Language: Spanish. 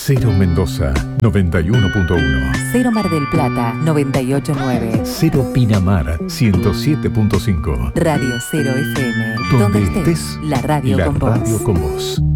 Cero Mendoza, 91.1. Cero Mar del Plata, 98.9. Cero Pinamar, 107.5. Radio Cero FM. Donde estés, la radio la con vos. radio con vos.